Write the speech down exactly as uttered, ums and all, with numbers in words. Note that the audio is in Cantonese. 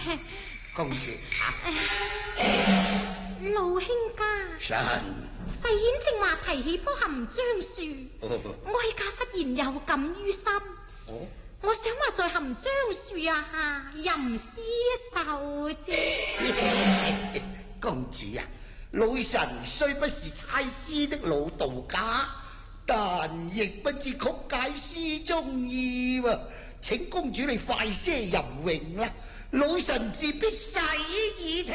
公主， 老卿家， 臣世賢正話提起棵含章樹，哀家忽然有感於心。 哦， 我想話在含章樹下吟詩一首啫。 公主啊，老臣雖不是猜詩的老道家，但亦不知曲解詩中意喎。請公主你快些吟詠啦，老臣自必細耳聽。